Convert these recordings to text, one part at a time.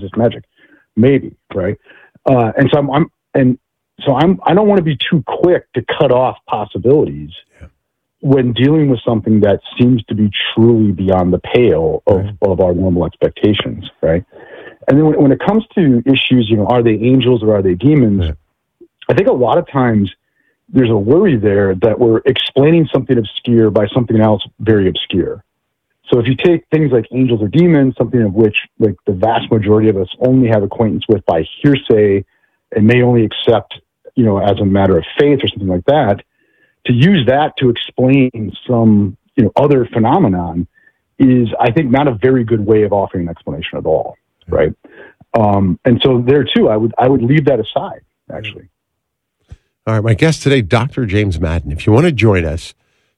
just magic? Maybe, right? And so I don't want to be too quick to cut off possibilities when dealing with something that seems to be truly beyond the pale of our normal expectations, right? And then when it comes to issues, are they angels or are they demons? Yeah. I think a lot of times there's a worry there that we're explaining something obscure by something else very obscure. So if you take things like angels or demons, something of which like the vast majority of us only have acquaintance with by hearsay and may only accept, as a matter of faith or something like that, to use that to explain some, other phenomenon is, I think, not a very good way of offering an explanation at all, right? And so there too, I would leave that aside, actually. All right, my guest today, Dr. James Madden. If you want to join us,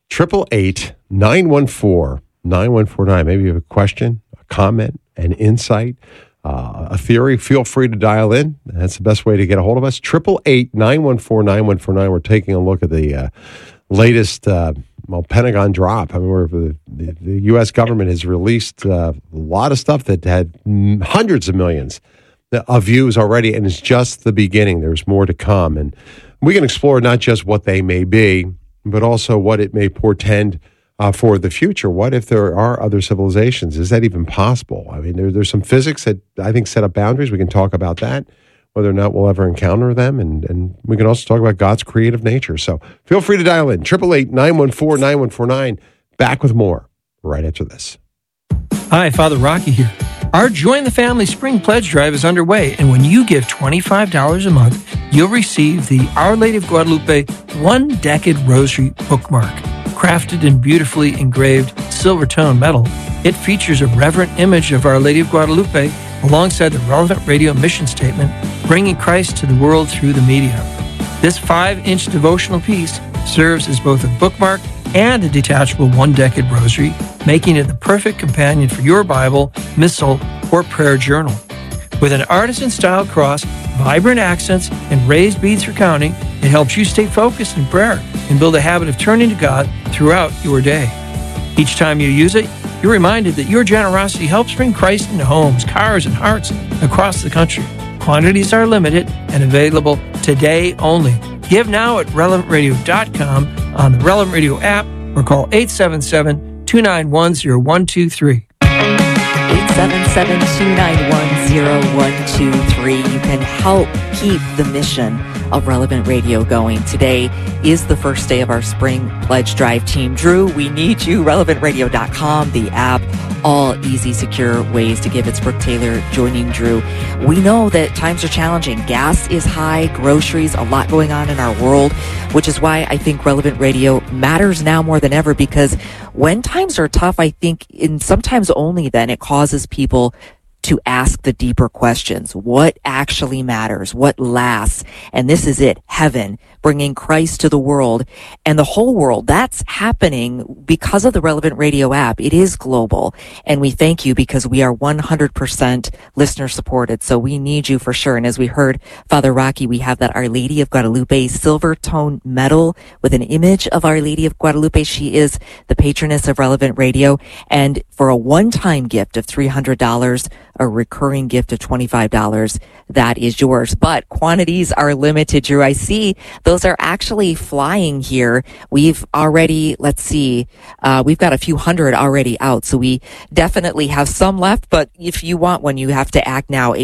888-914-9149. Maybe you have a question, a comment, an insight, a theory. Feel free to dial in. That's the best way to get a hold of us. 888-914-9149. We're taking a look at the latest Pentagon drop. I mean, the U.S. government has released a lot of stuff that had hundreds of millions of views already, and it's just the beginning. There's more to come. And we can explore not just what they may be, but also what it may portend for the future. What if there are other civilizations? Is that even possible? I mean, there's some physics that I think set up boundaries. We can talk about that, whether or not we'll ever encounter them. And we can also talk about God's creative nature. So feel free to dial in. 888-914-9149. Back with more right after this. Hi, Father Rocky here. Our Join the Family Spring Pledge Drive is underway, and when you give $25 a month, you'll receive the Our Lady of Guadalupe One Decade Rosary bookmark. Crafted in beautifully engraved silver tone metal, it features a reverent image of Our Lady of Guadalupe alongside the relevant radio mission statement, bringing Christ to the world through the media. This 5-inch devotional piece serves as both a bookmark and a detachable one-decade rosary, making it the perfect companion for your Bible, missal, or prayer journal. With an artisan-style cross, vibrant accents, and raised beads for counting, it helps you stay focused in prayer and build a habit of turning to God throughout your day. Each time you use it, you're reminded that your generosity helps bring Christ into homes, cars, and hearts across the country. Quantities are limited and available today only. Give now at relevantradio.com, on the Relevant Radio app, or call 877-291-0123. 877-291-0123. You can help keep the mission of Relevant Radio going. Today is the first day of our Spring Pledge Drive. Team Drew, we need you. RelevantRadio.com, the app, all easy, secure ways to give. It's Brooke Taylor joining Drew. We know that times are challenging. Gas is high, groceries, a lot going on in our world, which is why I think Relevant Radio matters now more than ever, because when times are tough, I think, and sometimes only then, it causes people to ask the deeper questions. What actually matters? What lasts? And this is it. Heaven, bringing Christ to the world and the whole world. That's happening because of the Relevant Radio app. It is global. And we thank you because we are 100% listener supported. So we need you for sure. And as we heard Father Rocky, we have that Our Lady of Guadalupe silver tone medal with an image of Our Lady of Guadalupe. She is the patroness of Relevant Radio. And for a one-time gift of $300, a recurring gift of $25, that is yours. But quantities are limited, Drew. I see those are actually flying here. We've already, we've got a few hundred already out. So we definitely have some left. But if you want one, you have to act now.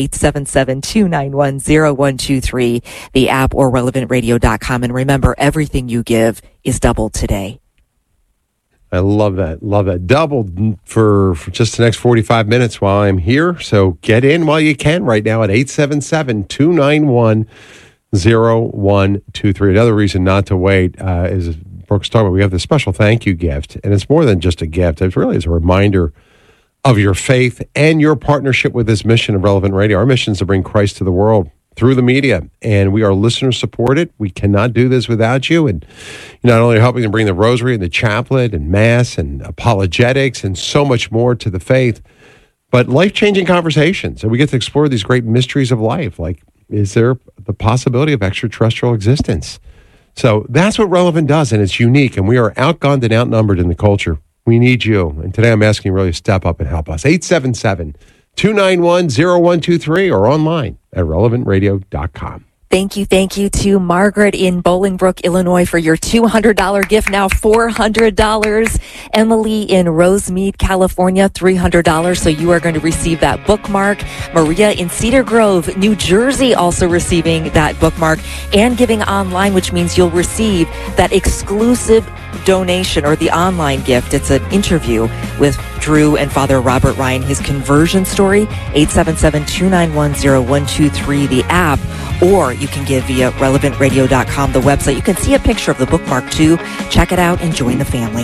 877-291-0123, the app, or relevantradio.com. And remember, everything you give is doubled today. I love that. Love that. Doubled for just the next 45 minutes while I'm here. So get in while you can right now at 877-291-0123. Another reason not to wait is, Brooke's talking about, we have the special thank you gift. And it's more than just a gift. It really is a reminder of your faith and your partnership with this mission of Relevant Radio. Our mission is to bring Christ to the world through the media, and we are listener supported. We cannot do this without you. And you're not only helping to bring the rosary and the chaplet and mass and apologetics and so much more to the faith, but life-changing conversations. And we get to explore these great mysteries of life. Like, is there the possibility of extraterrestrial existence? So that's what Relevant does, and it's unique, and we are outgunned and outnumbered in the culture. We need you. And today I'm asking you really to step up and help us. 877 877-291-0123 or online at relevantradio.com. Thank you to Margaret in Bolingbrook, Illinois for your $200 gift, now $400. Emily in Rosemead, California, $300. So you are going to receive that bookmark. Maria in Cedar Grove, New Jersey, also receiving that bookmark and giving online, which means you'll receive that exclusive donation or the online gift. It's an interview with Drew and Father Robert Ryan, his conversion story, 877-291-0123, the app, or you can give via relevantradio.com, the website. You can see a picture of the bookmark too. Check it out and join the family.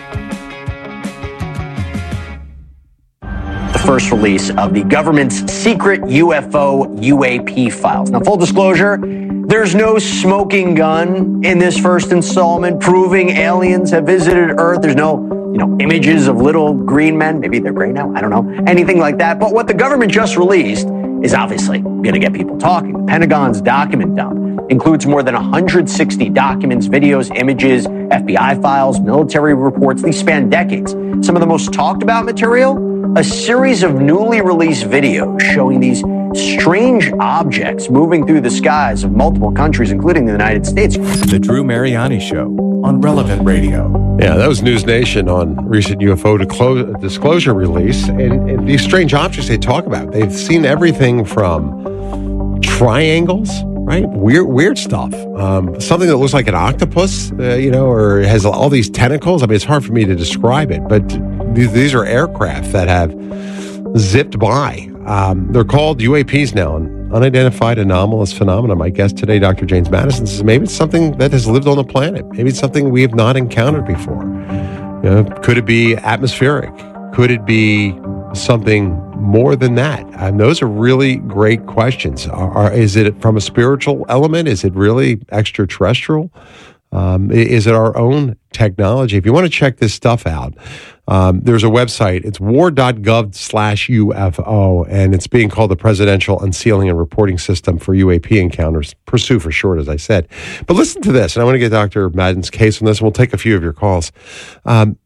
The first release of the government's secret UFO UAP files. Now, full disclosure, there's no smoking gun in this first installment proving aliens have visited Earth. There's no, images of little green men. Maybe they're gray now. I don't know. Anything like that. But what the government just released is obviously going to get people talking. The Pentagon's document dump includes more than 160 documents, videos, images, FBI files, military reports. These span decades. Some of the most talked about material, a series of newly released videos showing these strange objects moving through the skies of multiple countries, including the United States. The Drew Mariani Show on Relevant Radio. Yeah, that was News Nation on recent UFO disclosure release. And these strange objects they talk about, they've seen everything from triangles, right? Weird stuff. Something that looks like an octopus, or has all these tentacles. I mean, it's hard for me to describe it, but these are aircraft that have zipped by. They're called UAPs now, an unidentified anomalous phenomenon. My guest today, Dr. James Madison, says maybe it's something that has lived on the planet. Maybe it's something we have not encountered before. Could it be atmospheric? Could it be something more than that? And those are really great questions. Is it from a spiritual element? Is it really extraterrestrial? Is it our own technology? If you want to check this stuff out, there's a website. It's war.gov/UFO, and it's being called the Presidential Unsealing and Reporting System for UAP Encounters, PURSUE for short, as I said. But listen to this, and I want to get Dr. Madden's case on this, and we'll take a few of your calls. Some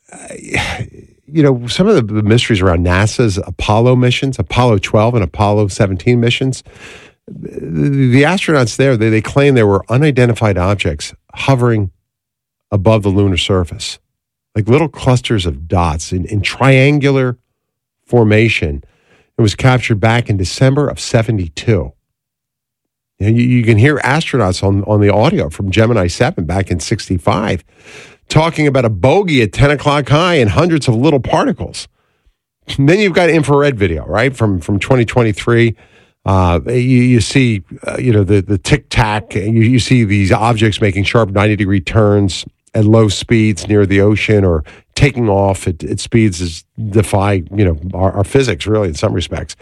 of the mysteries around NASA's Apollo missions, Apollo 12 and Apollo 17 missions, the astronauts there, they claim there were unidentified objects hovering above the lunar surface, like little clusters of dots in triangular formation. It was captured back in December of 72. You can hear astronauts on the audio from Gemini 7 back in 65 talking about a bogey at 10 o'clock high and hundreds of little particles. And then you've got infrared video, right, from 2023. You see, the tic-tac. You see these objects making sharp 90-degree turns at low speeds near the ocean or taking off at speeds that defy, our physics, really, in some respects.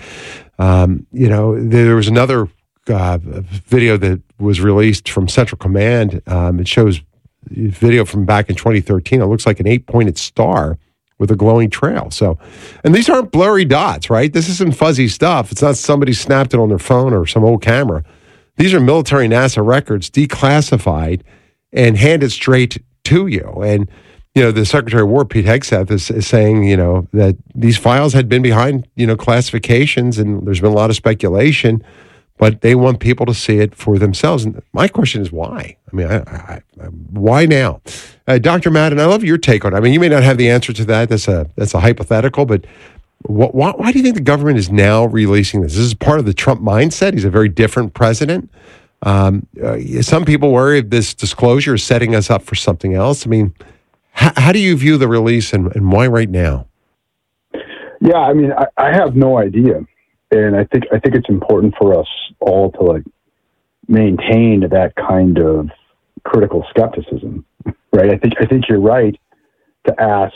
There was another video that was released from Central Command. It shows video from back in 2013. It looks like an 8-pointed star with a glowing trail. So, and these aren't blurry dots, right? This isn't fuzzy stuff. It's not somebody snapped it on their phone or some old camera. These are military NASA records, declassified and handed straight to you. And, the Secretary of War, Pete Hegseth, is saying, that these files had been behind, classifications, and there's been a lot of speculation, but they want people to see it for themselves. And my question is why? I mean, why now? Dr. Madden, I love your take on it. I mean, you may not have the answer to that. That's a hypothetical, but why do you think the government is now releasing this? This is part of the Trump mindset. He's a very different president. Some people worry this disclosure is setting us up for something else. I mean, how do you view the release and why right now? Yeah, I mean, I have no idea. And I think it's important for us all to maintain that kind of critical skepticism, right? I think you're right to ask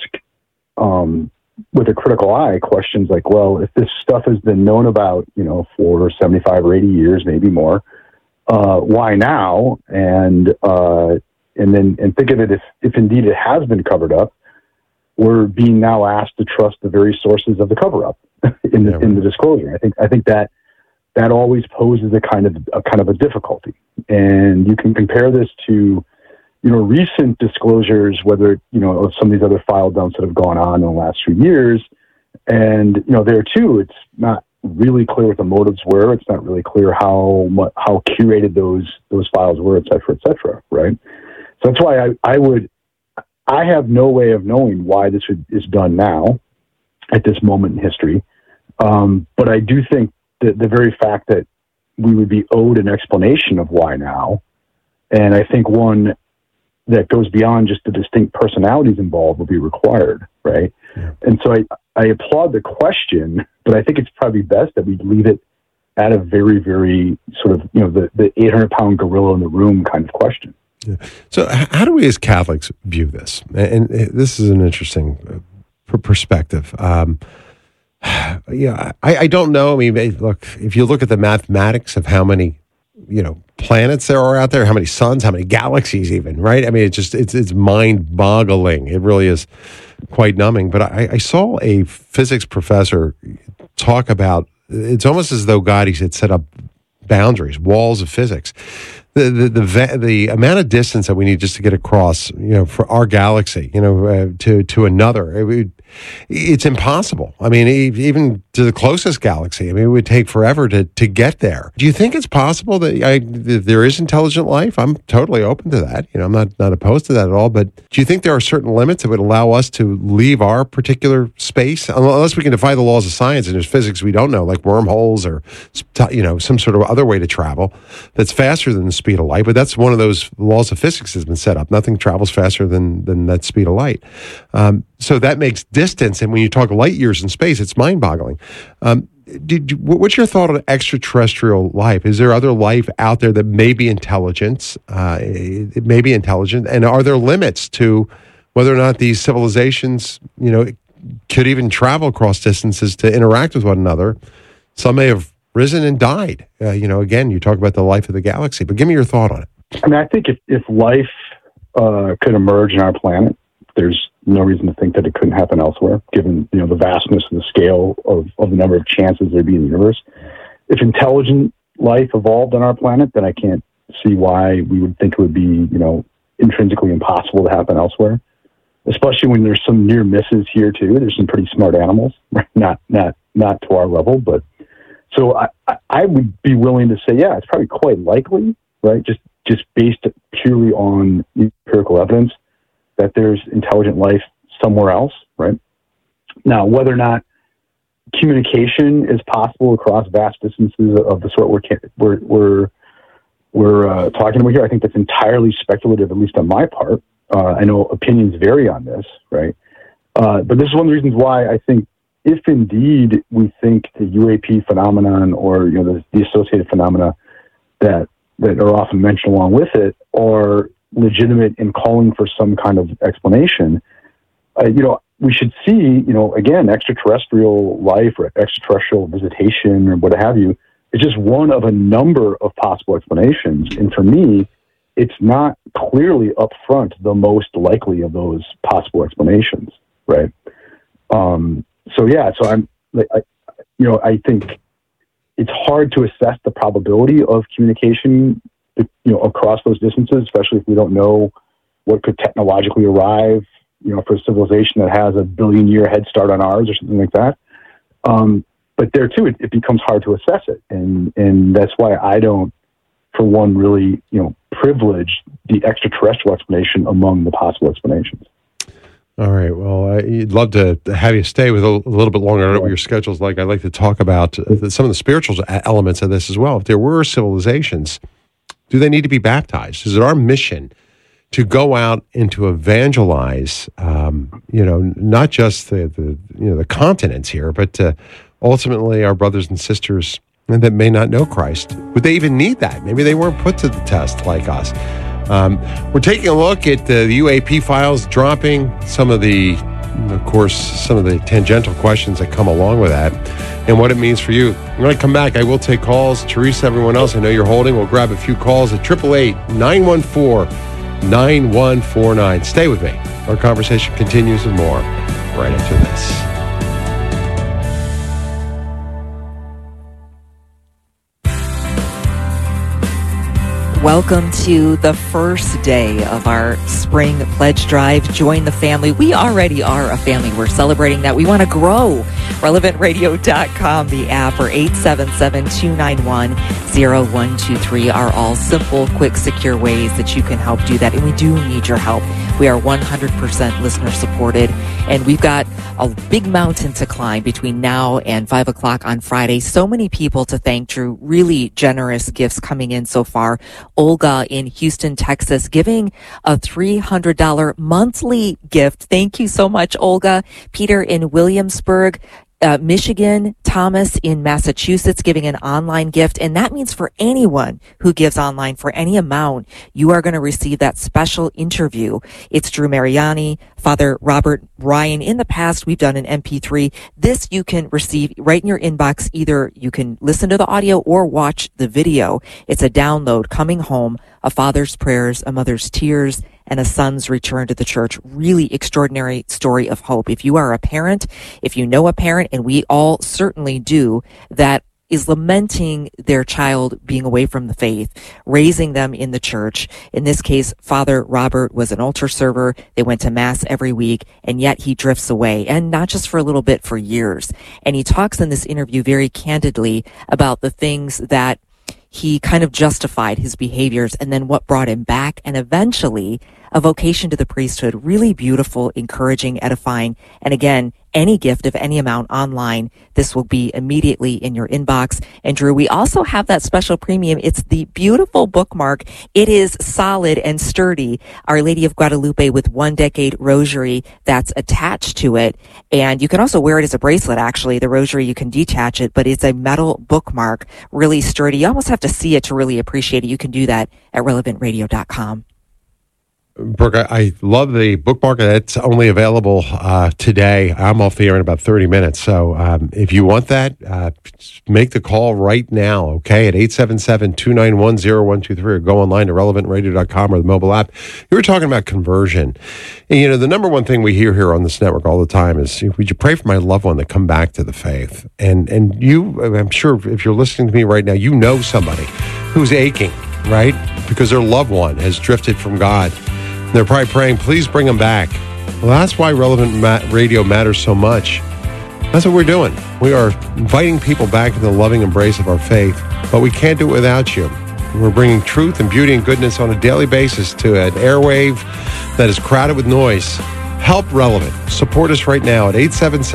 with a critical eye questions like, well, if this stuff has been known about, for 75 or 80 years, maybe more, why now? And think of it if indeed it has been covered up, we're being now asked to trust the very sources of the cover up in the disclosure. I think that always poses a kind of a difficulty. And you can compare this to, recent disclosures, whether, of some of these other file dumps that have gone on in the last few years, And, there too, it's not really clear what the motives were. It's not really clear how curated those files were, et cetera, right? So that's why I have no way of knowing why this is done now at this moment in history. But I do think that the very fact that we would be owed an explanation of why now, and I think one that goes beyond just the distinct personalities involved will be required, right? Yeah. And so I applaud the question, but I think it's probably best that we leave it at a very, very sort of, the 800-pound gorilla in the room kind of question. Yeah. So how do we as Catholics view this? And this is an interesting perspective. I don't know. I mean, look, if you look at the mathematics of how many, planets there are out there, how many suns, how many galaxies even, right? I mean, it's mind-boggling. It really is quite numbing. But I saw a physics professor talk about, it's almost as though God, he had set up boundaries, walls of physics. The amount of distance that we need just to get across, for our galaxy, to another, it's impossible. I mean, even to the closest galaxy, it would take forever to get there. Do you think it's possible that there is intelligent life? I'm totally open to that. I'm not opposed to that at all. But do you think there are certain limits that would allow us to leave our particular space, unless we can defy the laws of science and there's physics we don't know, like wormholes or some sort of other way to travel that's faster than the speed of light? But that's one of those laws of physics has been set up. Nothing travels faster than that speed of light. So that makes distance, and when you talk light years in space, it's mind-boggling. What's your thought on extraterrestrial life? Is there other life out there that may be intelligent? It may be intelligent, and are there limits to whether or not these civilizations, could even travel across distances to interact with one another? Some may have risen and died. Again, you talk about the life of the galaxy, but give me your thought on it. I think if life could emerge in our planet, there's no reason to think that it couldn't happen elsewhere, given the vastness and the scale of the number of chances there'd be in the universe. If intelligent life evolved on our planet, then I can't see why we would think it would be intrinsically impossible to happen elsewhere. Especially when there's some near misses here too. There's some pretty smart animals, not to our level, but so I would be willing to say, yeah, it's probably quite likely, right? Just based purely on empirical evidence, that there's intelligent life somewhere else, right? Now, whether or not communication is possible across vast distances of the sort we're talking about here, I think that's entirely speculative, at least on my part. I know opinions vary on this, right? But this is one of the reasons why I think if indeed we think the UAP phenomenon or the associated phenomena that are often mentioned along with it are legitimate in calling for some kind of explanation, we should see, again, extraterrestrial life or extraterrestrial visitation or what have you. It's just one of a number of possible explanations. And for me, it's not clearly up front the most likely of those possible explanations, right? I think it's hard to assess the probability of communication across those distances, especially if we don't know what could technologically arrive, for a civilization that has a 1 billion year head start on ours or something like that. But there too, it becomes hard to assess it. And that's why I don't, for one, really, privilege the extraterrestrial explanation among the possible explanations. All right. Well, I'd love to have you stay with a little bit longer. I don't know what your schedule's like. I'd like to talk about some of the spiritual elements of this as well. If there were civilizations, do they need to be baptized? Is it our mission to go out and to evangelize, not just the continents here, but ultimately our brothers and sisters that may not know Christ? Would they even need that? Maybe they weren't put to the test like us. We're taking a look at the UAP files, dropping some of the tangential questions that come along with that and what it means for you. When I come back, I will take calls. Teresa, everyone else, I know you're holding. We'll grab a few calls at 888-914-9149. Stay with me. Our conversation continues and more right after this. Welcome to the first day of our spring pledge drive. Join the family. We already are a family. We're celebrating that. We want to grow. RelevantRadio.com, the app, or 877-291-0123 are all simple, quick, secure ways that you can help do that. And we do need your help. We are 100% listener supported, and we've got a big mountain to climb between now and 5 o'clock on Friday. So many people to thank, Drew. Really generous gifts coming in so far. Olga in Houston, Texas, giving a $300 monthly gift. Thank you so much, Olga. Peter in Williamsburg, Michigan, Thomas in Massachusetts giving an online gift. And that means for anyone who gives online for any amount, you are going to receive that special interview. It's Drew Mariani, Father Robert Ryan. In the past, we've done an MP3. This you can receive right in your inbox. Either you can listen to the audio or watch the video. It's a download, Coming Home, A Father's Prayers, A Mother's Tears, and a son's return to the church. Really extraordinary story of hope. If you are a parent, if you know a parent, and we all certainly do, that is lamenting their child being away from the faith, raising them in the church. In this case, Father Robert was an altar server. They went to Mass every week, and yet he drifts away, and not just for a little bit, for years. And he talks in this interview very candidly about the things that he kind of justified his behaviors and then what brought him back, and eventually a vocation to the priesthood. Really beautiful, encouraging, edifying. And again, any gift of any amount online, this will be immediately in your inbox. And Drew, we also have that special premium. It's the beautiful bookmark. It is solid and sturdy. Our Lady of Guadalupe with 1 decade rosary that's attached to it. And you can also wear it as a bracelet, actually. The rosary, you can detach it, but it's a metal bookmark, really sturdy. You almost have to see it to really appreciate it. You can do that at RelevantRadio.com. Brooke, I love the bookmark. It's only available today. I'm off the air in about 30 minutes. So if you want that, make the call right now, okay, at 877-291-0123, or go online to relevantradio.com or the mobile app. You were talking about conversion. And, you know, the number one thing we hear here on this network all the time is, would you pray for my loved one to come back to the faith? And you, I'm sure if you're listening to me right now, you know somebody who's aching, right? Because their loved one has drifted from God. They're probably praying, please bring them back. Well, that's why Relevant Radio matters so much. That's what we're doing. We are inviting people back into the loving embrace of our faith, but we can't do it without you. We're bringing truth and beauty and goodness on a daily basis to an airwave that is crowded with noise. Help Relevant. Support us right now at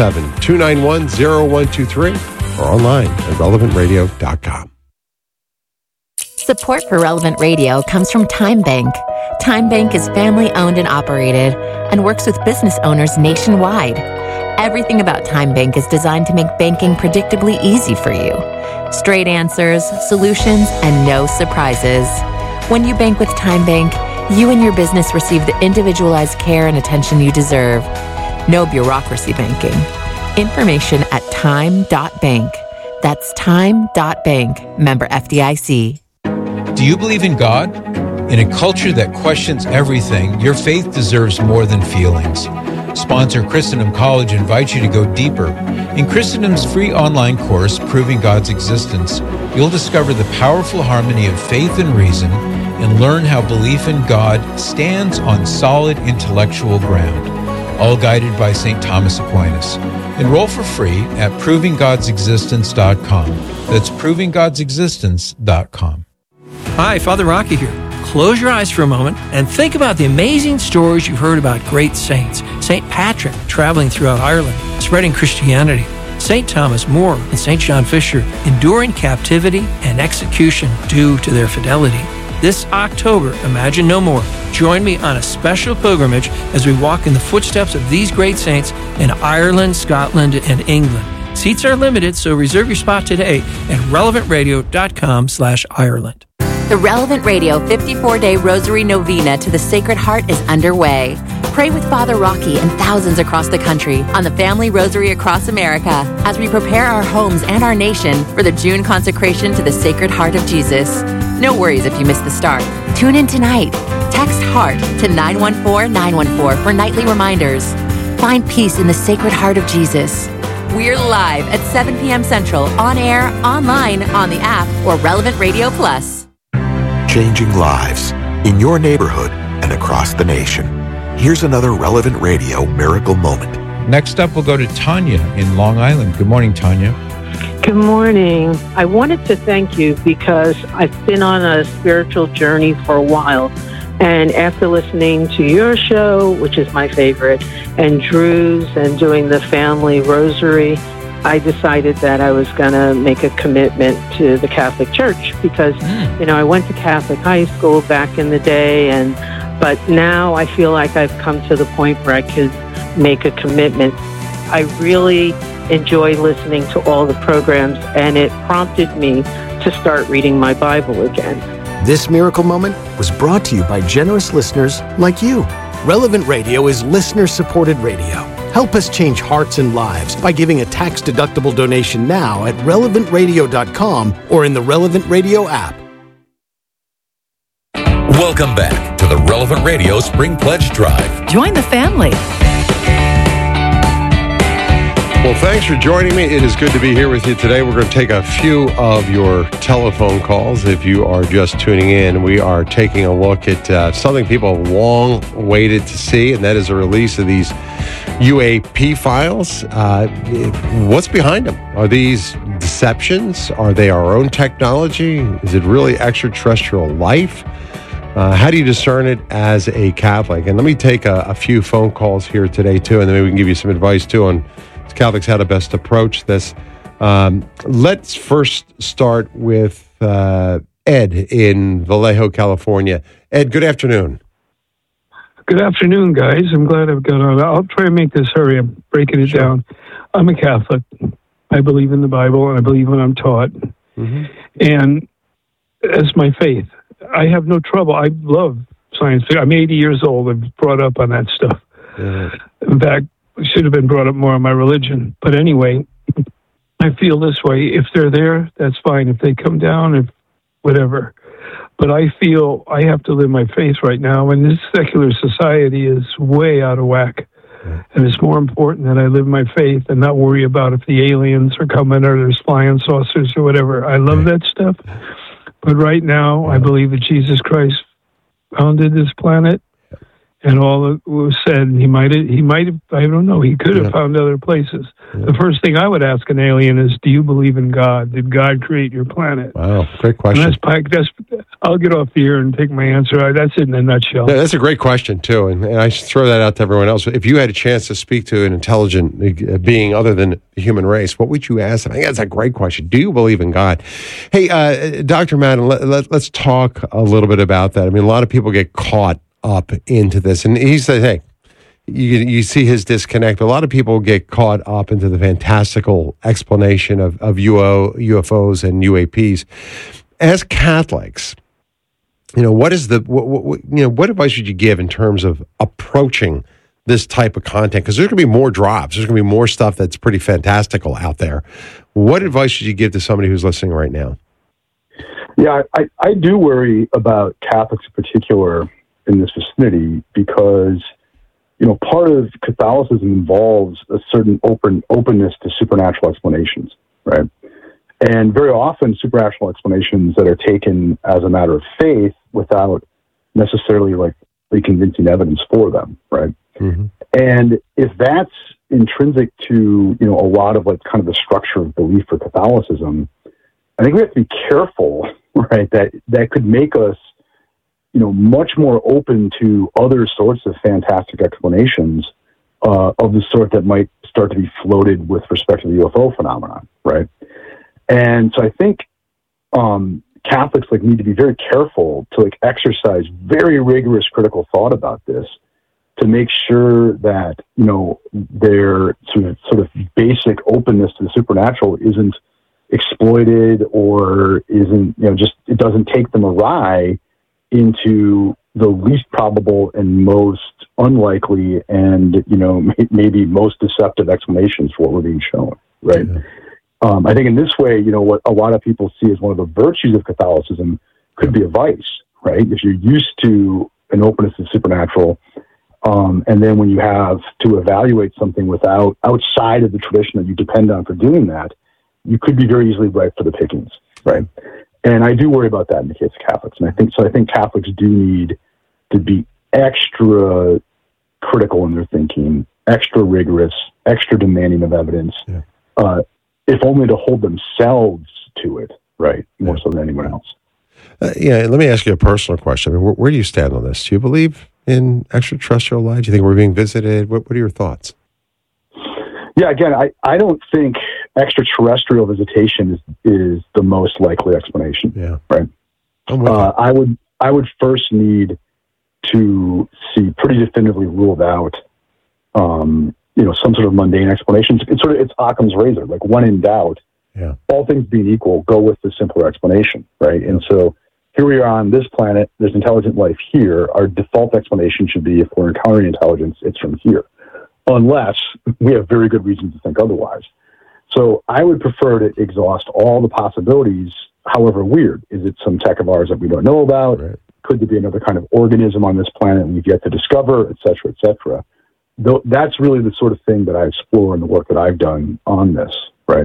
877-291-0123 or online at relevantradio.com. Support for Relevant Radio comes from Time Bank. Time Bank is family-owned and operated and works with business owners nationwide. Everything about Time Bank is designed to make banking predictably easy for you. Straight answers, solutions, and no surprises. When you bank with Time Bank, you and your business receive the individualized care and attention you deserve. No bureaucracy banking. Information at time.bank. That's time.bank. Member FDIC. Do you believe in God? In a culture that questions everything, your faith deserves more than feelings. Sponsor Christendom College invites you to go deeper. In Christendom's free online course, Proving God's Existence, you'll discover the powerful harmony of faith and reason and learn how belief in God stands on solid intellectual ground, all guided by St. Thomas Aquinas. Enroll for free at provinggodsexistence.com. That's provinggodsexistence.com. Hi, Father Rocky here. Close your eyes for a moment and think about the amazing stories you've heard about great saints. St. Patrick traveling throughout Ireland, spreading Christianity. St. Thomas More and St. John Fisher enduring captivity and execution due to their fidelity. This October, Imagine No More. Join me on a special pilgrimage as we walk in the footsteps of these great saints in Ireland, Scotland, and England. Seats are limited, so reserve your spot today at relevantradio.com/Ireland. The Relevant Radio 54-day Rosary Novena to the Sacred Heart is underway. Pray with Father Rocky and thousands across the country on the Family Rosary across America as we prepare our homes and our nation for the June consecration to the Sacred Heart of Jesus. No worries if you miss the start. Tune in tonight. Text HEART to 914-914 for nightly reminders. Find peace in the Sacred Heart of Jesus. We're live at 7 p.m. Central, on air, online, on the app, or Relevant Radio Plus. changing lives in your neighborhood and across the nation. Here's another Relevant Radio Miracle Moment. Next up, we'll go to Tanya in Long Island. Good morning, Tanya. Good morning. I wanted to thank you because I've been on a spiritual journey for a while. And after listening to your show, which is my favorite, and Drew's and doing the family rosary, I decided that I was going to make a commitment to the Catholic Church because, I went to Catholic high school back in the day, but now I feel like I've come to the point where I could make a commitment. I really enjoy listening to all the programs, and it prompted me to start reading my Bible again. This Miracle Moment was brought to you by generous listeners like you. Relevant Radio is listener-supported radio. Help us change hearts and lives by giving a tax-deductible donation now at relevantradio.com or in the Relevant Radio app. Welcome back to the Relevant Radio Spring Pledge Drive. Join the family. Well, thanks for joining me. It is good to be here with you today. We're going to take a few of your telephone calls. If you are just tuning in, we are taking a look at something people have long waited to see, and that is the release of these UAP files. What's behind them? Are these deceptions? Are they our own technology? Is it really extraterrestrial life? How do you discern it as a Catholic? And let me take a few phone calls here today, too, and then maybe we can give you some advice, too, on Catholics how to best approach this. Let's first start with Ed in Vallejo, California. Ed, good afternoon. Good afternoon, guys. I'm glad I've got on. I'll try and make this hurry. I'm breaking it down. I'm a Catholic. I believe in the Bible, and I believe when I'm taught. Mm-hmm. And as my faith, I have no trouble. I love science. I'm 80 years old. I've brought up on that stuff. Mm-hmm. In fact, should have been brought up more on my religion. But anyway, I feel this way. If they're there, that's fine. If they come down, if whatever. But I feel I have to live my faith right now, and this secular society is way out of whack. And it's more important that I live my faith and not worry about if the aliens are coming or there's flying saucers or whatever. I love that stuff. But right now, I believe that Jesus Christ founded this planet. And all that was said, he might have, I don't know, he could have found other places. The first thing I would ask an alien is, do you believe in God? Did God create your planet? Wow, great question. I'll get off the air and take my answer. That's it in a nutshell. Yeah, that's a great question, too. And I should throw that out to everyone else. If you had a chance to speak to an intelligent being other than the human race, what would you ask them? I think that's a great question. Do you believe in God? Hey, Dr. Madden, let's talk a little bit about that. I mean, a lot of people get caught up into this, and he said, hey, you see his disconnect. A lot of people get caught up into the fantastical explanation of UFOs and UAPs. As Catholics, what is what advice should you give in terms of approaching this type of content? Because there's going to be more drops. There's going to be more stuff that's pretty fantastical out there. What advice should you give to somebody who's listening right now? Yeah, I do worry about Catholics in particular in this vicinity because, part of Catholicism involves a certain openness to supernatural explanations, right? And very often supernatural explanations that are taken as a matter of faith without necessarily convincing evidence for them, right? Mm-hmm. And if that's intrinsic to, a lot of kind of the structure of belief for Catholicism, I think we have to be careful, right? That could make us much more open to other sorts of fantastic explanations of the sort that might start to be floated with respect to the UFO phenomenon, right? And so I think Catholics need to be very careful to exercise very rigorous critical thought about this to make sure that their sort of basic openness to the supernatural isn't exploited or isn't it doesn't take them awry into the least probable and most unlikely and, maybe most deceptive explanations for what we're being shown, right? Yeah. I think in this way, what a lot of people see as one of the virtues of Catholicism could be a vice, right? If you're used to an openness to the supernatural, and then when you have to evaluate something outside of the tradition that you depend on for doing that, you could be very easily ripe for the pickings, right? And I do worry about that in the case of Catholics. And I think Catholics do need to be extra critical in their thinking, extra rigorous, extra demanding of evidence, if only to hold themselves to it, right? More so than anyone else. Let me ask you a personal question. I mean, where do you stand on this? Do you believe in extraterrestrial life? Do you think we're being visited? What are your thoughts? Yeah, again, I don't think extraterrestrial visitation is the most likely explanation. Yeah, right. I would first need to see pretty definitively ruled out, some sort of mundane explanations. It's Occam's razor. Like, when in doubt, all things being equal, go with the simpler explanation, right? And so here we are on this planet. There's intelligent life here. Our default explanation should be, if we're encountering intelligence, it's from here, unless we have very good reasons to think otherwise. So I would prefer to exhaust all the possibilities, however weird. Is it some tech of ours that we don't know about? Right. Could there be another kind of organism on this planet we've yet to discover, et cetera, et cetera? That's really the sort of thing that I explore in the work that I've done on this, right?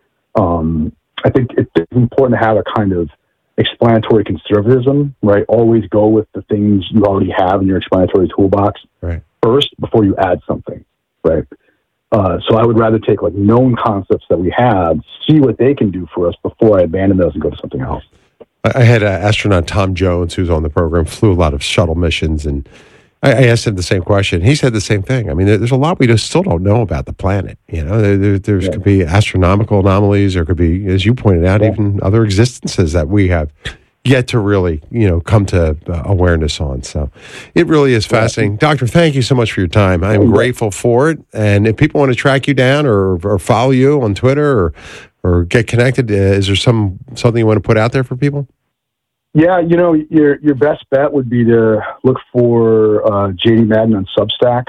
I think it's important to have a kind of explanatory conservatism, right? Always go with the things you already have in your explanatory toolbox first before you add something, right? So I would rather take like known concepts that we have, see what they can do for us before I abandon those and go to something else. I had astronaut Tom Jones, who's on the program, flew a lot of shuttle missions, and I asked him the same question. He said the same thing. I mean, there's a lot we just still don't know about the planet. There could be astronomical anomalies. There could be, as you pointed out, even other existences that we have yet to really, come to awareness on. So it really is fascinating. Doctor, thank you so much for your time. I'm grateful for it. And if people want to track you down or follow you on Twitter or get connected, is there something you want to put out there for people? Yeah, your best bet would be to look for JD Madden on Substack.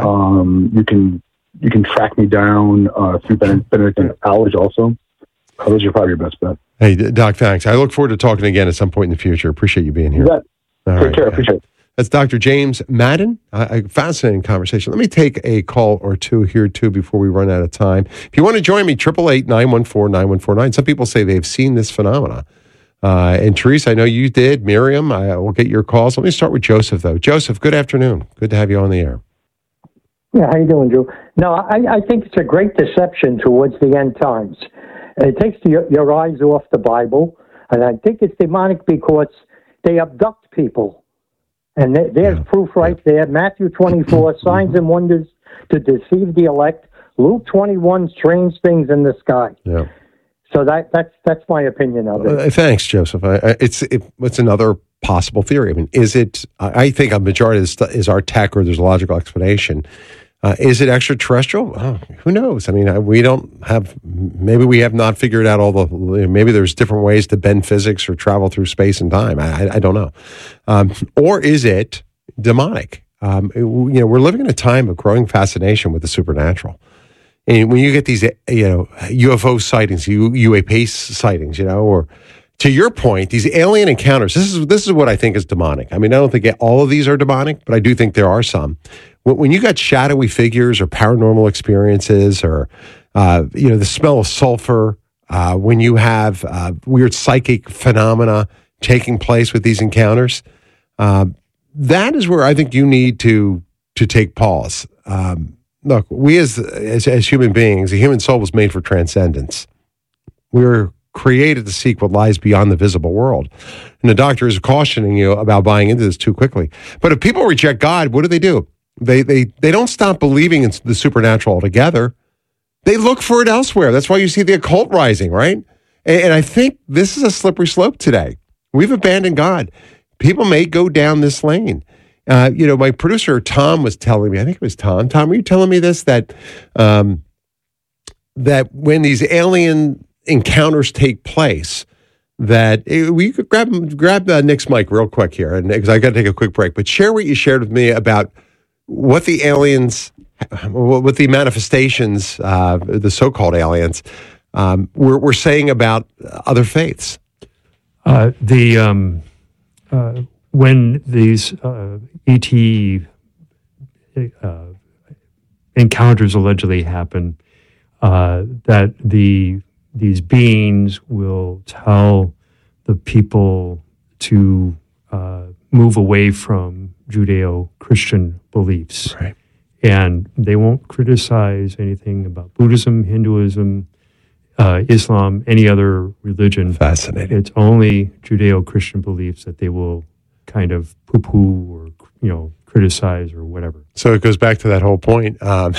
Okay. You can track me down through Benedictine College also. Those are probably your best bet. Hey, Doc, thanks. I look forward to talking again at some point in the future. Appreciate you being here. Take care. Appreciate it. That's Dr. James Madden. A fascinating conversation. Let me take a call or two here, too, before we run out of time. If you want to join me, 888-914-9149. Some people say they've seen this phenomena. And Teresa, I know you did. Miriam, I will get your calls. Let me start with Joseph, though. Joseph, good afternoon. Good to have you on the air. Yeah, how you doing, Drew? No, I think it's a great deception towards the end times. It takes your eyes off the Bible, and I think it's demonic because they abduct people. And there's proof right there. Matthew 24, signs and wonders to deceive the elect. Luke 21, strange things in the sky. Yeah. So that's my opinion of it. Thanks, Joseph. It's another possible theory. I mean, is it? I think a majority of this is our tech, or there's a logical explanation. Is it extraterrestrial? Oh, who knows? I mean, we don't have. Maybe we have not figured out all the. Maybe there's different ways to bend physics or travel through space and time. I don't know. Or is it demonic? We're living in a time of growing fascination with the supernatural. And when you get these, UFO sightings, UAP sightings, or to your point, these alien encounters, this is what I think is demonic. I mean, I don't think all of these are demonic, but I do think there are some. When you got shadowy figures or paranormal experiences or, the smell of sulfur, when you have weird psychic phenomena taking place with these encounters, that is where I think you need to take pause. Look, we as human beings, the human soul was made for transcendence. We were created to seek what lies beyond the visible world. And the doctor is cautioning you about buying into this too quickly. But if people reject God, what do? They don't stop believing in the supernatural altogether. They look for it elsewhere. That's why you see the occult rising, right? And I think this is a slippery slope today. We've abandoned God. People may go down this lane. My producer, Tom, was telling me, I think it was Tom. Tom, were you telling me this, that when these alien encounters take place, that we could grab Nick's mic real quick here, because I got to take a quick break, but share what you shared with me about what the aliens, what the manifestations, the so-called aliens, were saying about other faiths. When these ET encounters allegedly happen, that these beings will tell the people to move away from Judeo-Christian beliefs. Right. And they won't criticize anything about Buddhism, Hinduism, Islam, any other religion. Fascinating. It's only Judeo-Christian beliefs that they will kind of poo-poo or, criticize or whatever. So it goes back to that whole point.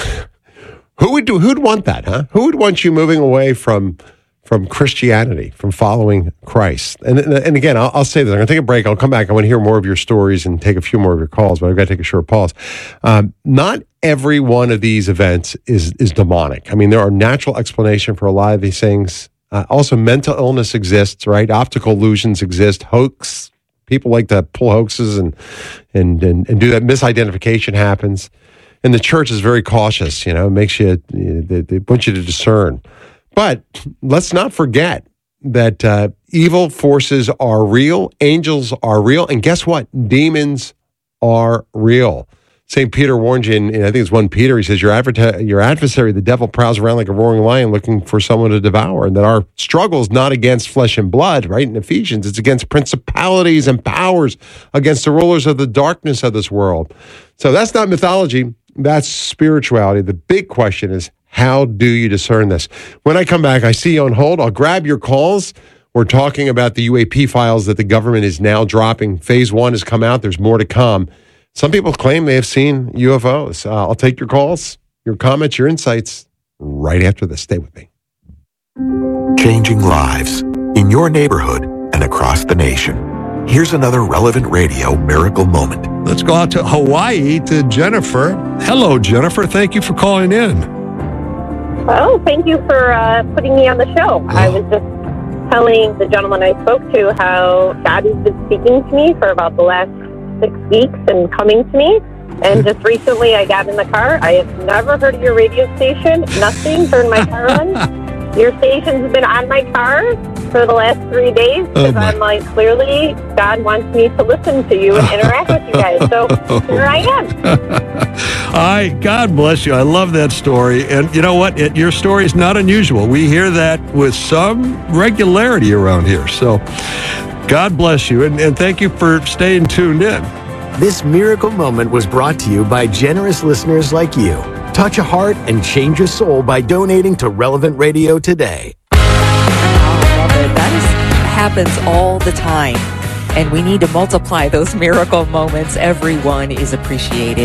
Who'd want that, huh? Who would want you moving away from Christianity, from following Christ? And again, I'll say this. I'm going to take a break. I'll come back. I want to hear more of your stories and take a few more of your calls, but I've got to take a short pause. Not every one of these events is demonic. I mean, there are natural explanation for a lot of these things. Also, mental illness exists, right? Optical illusions exist. Hoax. People like to pull hoaxes and do that. Misidentification happens. And the church is very cautious, makes you, they want you to discern. But let's not forget that evil forces are real, angels are real, and guess what? Demons are real. St. Peter warns you, I think it's 1 Peter, he says, your adversary, the devil, prowls around like a roaring lion looking for someone to devour, and that our struggle is not against flesh and blood, right? In Ephesians, it's against principalities and powers, against the rulers of the darkness of this world. So that's not mythology, that's spirituality. The big question is, how do you discern this? When I come back, I see you on hold. I'll grab your calls. We're talking about the UAP files that the government is now dropping. Phase 1 has come out. There's more to come. Some people claim they have seen UFOs. I'll take your calls, your comments, your insights right after this. Stay with me. Changing lives in your neighborhood and across the nation. Here's another Relevant Radio miracle moment. Let's go out to Hawaii to Jennifer. Hello, Jennifer. Thank you for calling in. Oh, thank you for putting me on the show. I was just telling the gentleman I spoke to how God has been speaking to me for about the last 6 weeks and coming to me. And just recently I got in the car. I have never heard of your radio station. Nothing. Turned my car on. Your station's been on my car for the last 3 days because I'm like, clearly God wants me to listen to you and interact with you guys. So here I am. God bless you. I love that story. And you know what? Your story is not unusual. We hear that with some regularity around here. So God bless you. And thank you for staying tuned in. This miracle moment was brought to you by generous listeners like you. Touch a heart and change a soul by donating to Relevant Radio today. I love it. That happens all the time. And we need to multiply those miracle moments. Everyone is appreciated.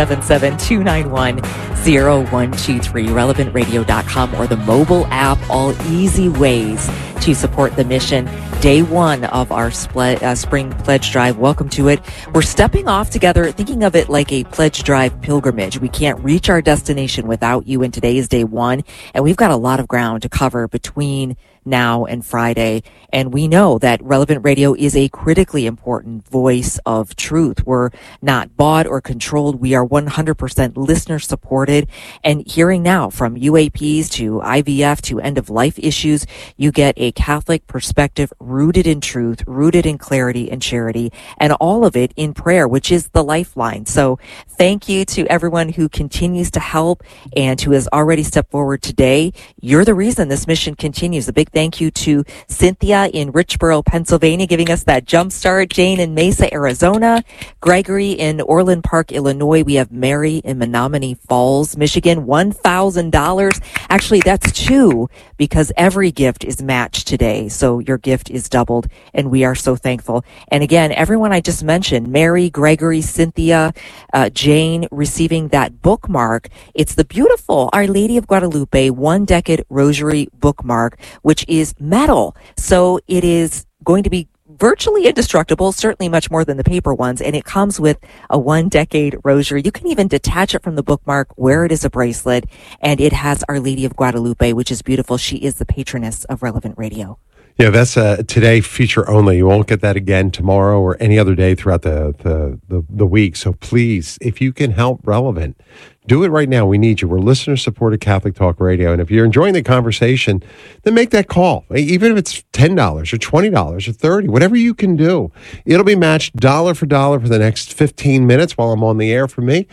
877-291-0123, relevantradio.com, or the mobile app. All easy ways to support the mission. Day 1 of our spring pledge drive. Welcome to it. We're stepping off together, thinking of it like a pledge drive pilgrimage. We can't reach our destination without you, and today is day 1. And we've got a lot of ground to cover between now and Friday. And we know that Relevant Radio is a critically important voice of truth. We're not bought or controlled. We are 100% listener supported. And hearing now from UAPs to IVF to end of life issues, you get a Catholic perspective rooted in truth, rooted in clarity and charity, and all of it in prayer, which is the lifeline. So thank you to everyone who continues to help and who has already stepped forward today. You're the reason this mission continues. A big thank you to Cynthia in Richboro, Pennsylvania, giving us that jump start. Jane in Mesa, Arizona. Gregory in Orland Park, Illinois. We have Mary in Menominee Falls, Michigan. $1,000. Actually, that's 2 because every gift is matched today. So your gift is doubled, and we are so thankful. And again, everyone I just mentioned, Mary, Gregory, Cynthia, Jane, receiving that bookmark. It's the beautiful Our Lady of Guadalupe 1 Decade Rosary bookmark, which is metal. So it is going to be virtually indestructible, certainly much more than the paper ones, and it comes with a 1 decade rosary. You can even detach it from the bookmark, wear it as a bracelet, and it has Our Lady of Guadalupe, which is beautiful. She is the patroness of Relevant Radio. Yeah, that's today feature only. You won't get that again tomorrow or any other day throughout the week. So please, if you can help Relevant, do it right now. We need you. We're listener-supported Catholic Talk Radio. And if you're enjoying the conversation, then make that call. Even if it's $10 or $20 or $30, whatever you can do. It'll be matched dollar for dollar for the next 15 minutes while I'm on the air for me.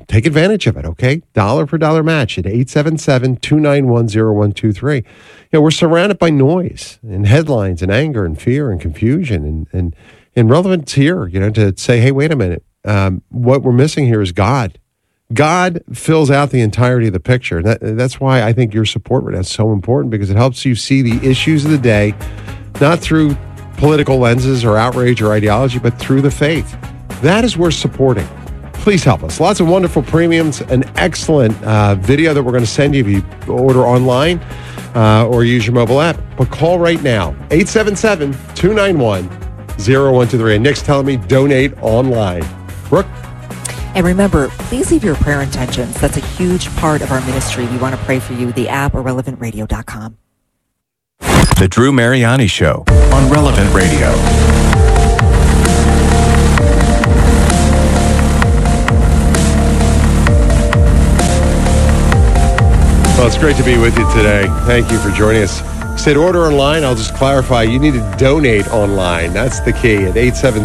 take advantage of it, okay? Dollar for dollar match at 877-291-0123. We're surrounded by noise and headlines and anger and fear and confusion and Relevant's here, to say, hey, wait a minute. What we're missing here is God. God fills out the entirety of the picture. That's why I think your support is so important, because it helps you see the issues of the day, not through political lenses or outrage or ideology, but through the faith. That is worth supporting. Please help us. Lots of wonderful premiums, an excellent video that we're going to send you if you order online or use your mobile app. But call right now, 877-291-0123. And Nick's telling me donate online. Brooke? And remember, please leave your prayer intentions. That's a huge part of our ministry. We want to pray for you. The app or relevantradio.com. The Drew Mariani Show on Relevant Radio. Well, it's great to be with you today. Thank you for joining us. You said order online. I'll just clarify. You need to donate online. That's the key at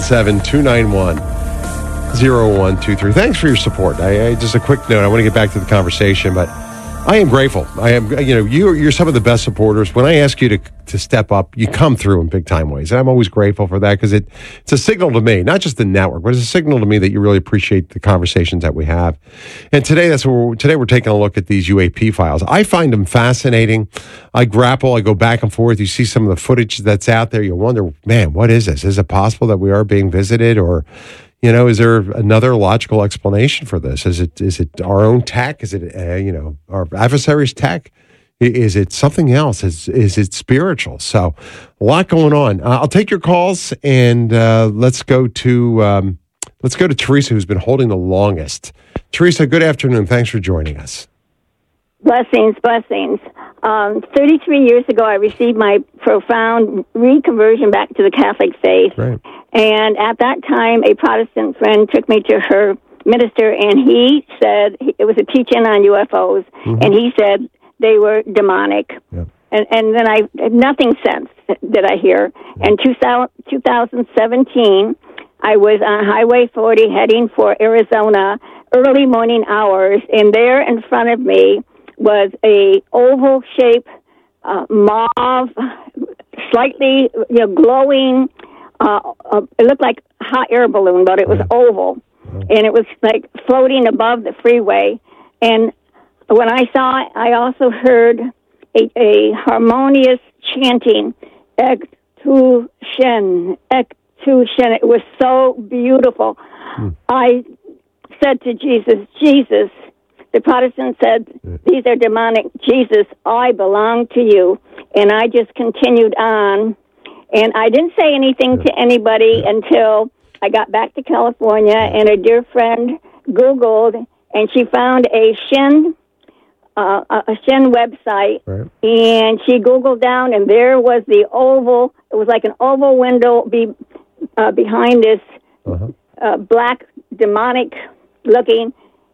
877-291-0123. Thanks for your support. Just a quick note. I want to get back to the conversation, but I am grateful. I am. You're some of the best supporters. When I ask you to step up, you come through in big time ways, and I'm always grateful for that, because it's a signal to me, not just the network, but it's a signal to me that you really appreciate the conversations that we have. And today, today we're taking a look at these UAP files. I find them fascinating. I grapple. I go back and forth. You see some of the footage that's out there. You wonder, man, what is this? Is it possible that we are being visited, or is there another logical explanation for this? Is it our own tech? Is it our adversaries' tech? Is it something else? Is it spiritual? So a lot going on. I'll take your calls, and let's go to Teresa, who's been holding the longest. Teresa, good afternoon. Thanks for joining us. Blessings. 33 years ago, I received my profound reconversion back to the Catholic faith. Right. And at that time, a Protestant friend took me to her minister, and he said, it was a teaching on UFOs, and he said they were demonic. Yeah. And then nothing since did I hear. In 2017, I was on Highway 40 heading for Arizona, early morning hours, and there in front of me was a oval-shaped mauve, slightly glowing. It looked like a hot air balloon, but it was oval, and it was like floating above the freeway. And when I saw it, I also heard a harmonious chanting, Ek tu shen, Ek tu shen. It was so beautiful. I said to Jesus, the Protestant said, these are demonic. Jesus, I belong to you. And I just continued on. And I didn't say anything to anybody until I got back to California, and a dear friend Googled, and she found a Shin website, right. And she Googled down, and there was the oval. It was like an oval window behind this black, demonic-looking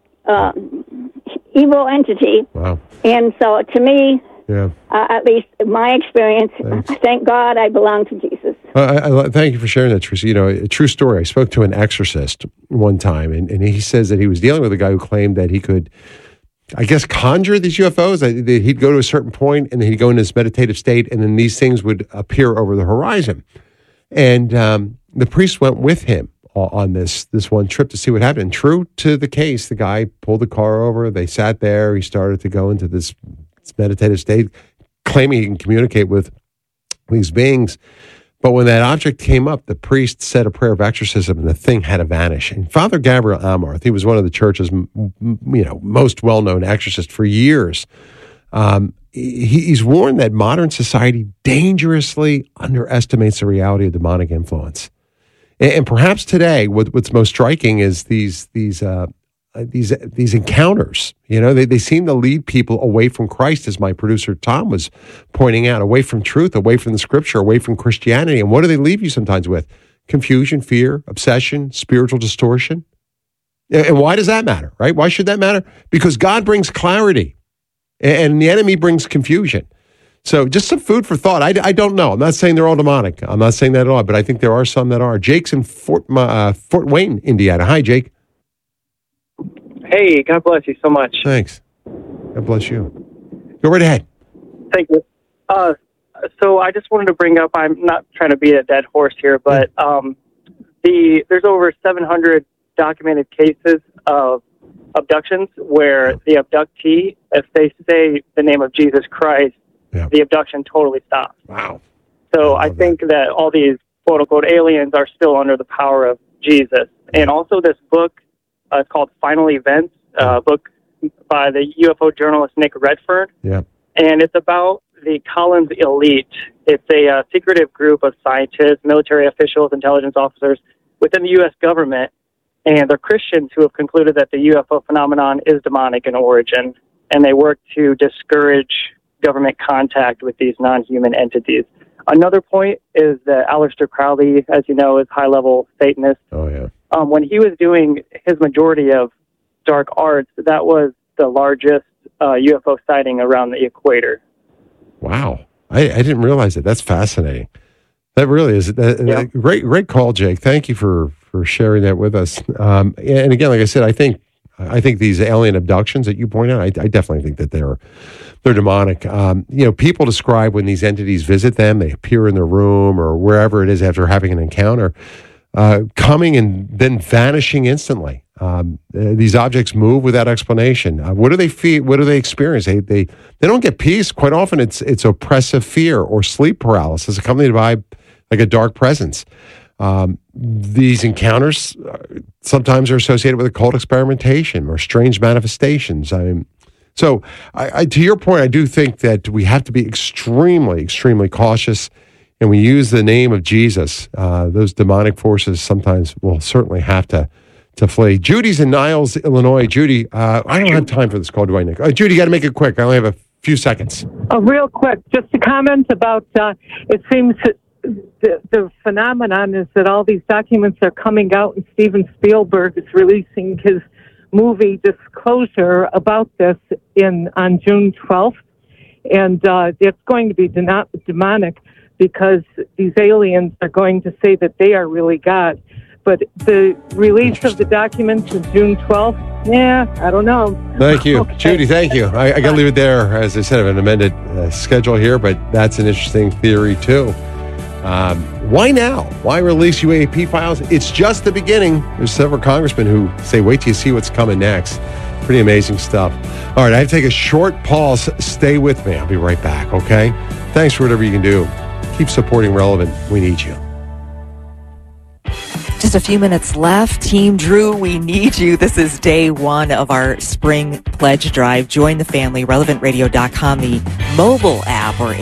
evil entity. Wow. And so, to me, yeah. At least my experience, thank God I belong to Jesus. I thank you for sharing that, Teresa. A true story. I spoke to an exorcist one time, and he says that he was dealing with a guy who claimed that he could, I guess, conjure these UFOs. That he'd go to a certain point, and then he'd go into this meditative state, and then these things would appear over the horizon. And the priest went with him on this one trip to see what happened. And true to the case, the guy pulled the car over. They sat there. He started to go into this meditative state, claiming he can communicate with these beings. But when that object came up, the priest said a prayer of exorcism, and the thing had to vanish. And Father Gabriel Amarth, he was one of the church's most well-known exorcists for years. He's warned that modern society dangerously underestimates the reality of demonic influence. And perhaps today, what's most striking is these encounters. They seem to lead people away from Christ, as my producer Tom was pointing out, away from truth, away from the Scripture, away from Christianity. And what do they leave you sometimes with? Confusion, fear, obsession, spiritual distortion. And why does that matter, right? Why should that matter? Because God brings clarity, and the enemy brings confusion. So just some food for thought. I don't know. I'm not saying they're all demonic. I'm not saying that at all, but I think there are some that are. Jake's in Fort Wayne, Indiana. Hi, Jake. Hey, God bless you so much. Thanks. God bless you. Go right ahead. Thank you. So I just wanted to bring up, I'm not trying to beat a dead horse here, but there's over 700 documented cases of abductions where the abductee, if they say the name of Jesus Christ, the abduction totally stops. Wow. So I think that all these quote-unquote aliens are still under the power of Jesus. And also this book, it's called Final Events, book by the UFO journalist Nick Redfern. Yeah. And it's about the Collins Elite. It's a secretive group of scientists, military officials, intelligence officers within the U.S. government, and they're Christians who have concluded that the UFO phenomenon is demonic in origin, and they work to discourage government contact with these non-human entities. Another point is that Aleister Crowley, as you know, is high-level Satanist. Oh, yeah. When he was doing his majority of dark arts, that was the largest UFO sighting around the equator. Wow. I didn't realize it. That's fascinating. That really is. Great call, Jake. Thank you for sharing that with us. And again, like I said, I think these alien abductions that you point out, I definitely think that they're demonic. People describe when these entities visit them, they appear in their room or wherever it is after having an encounter, coming and then vanishing instantly. These objects move without explanation. What do they feel? What do they experience? They don't get peace. Quite often, it's oppressive fear or sleep paralysis accompanied by like a dark presence. These encounters sometimes are associated with occult experimentation or strange manifestations. So to your point, I do think that we have to be extremely, extremely cautious. And we use the name of Jesus. Those demonic forces sometimes will certainly have to flee. Judy's in Niles, Illinois. Judy, I don't have time for this call, do I, Nick? Judy, you got to make it quick. I only have a few seconds. Real quick, just a comment about, it seems that the phenomenon is that all these documents are coming out and Steven Spielberg is releasing his movie Disclosure about this on June 12th. And it's going to be demonic because these aliens are going to say that they are really God. But the release of the documents on June 12th, I don't know. Thank you. Okay. Judy, thank you. I got to leave it there. As I said, I have an amended schedule here, but that's an interesting theory, too. Why now? Why release UAP files? It's just the beginning. There's several congressmen who say, wait till you see what's coming next. Pretty amazing stuff. All right, I have to take a short pause. Stay with me. I'll be right back, okay? Thanks for whatever you can do. Keep supporting Relevant. We need you. Just a few minutes left. Team Drew, we need you. This is day one of our spring pledge drive. Join the family, relevantradio.com, the mobile app, or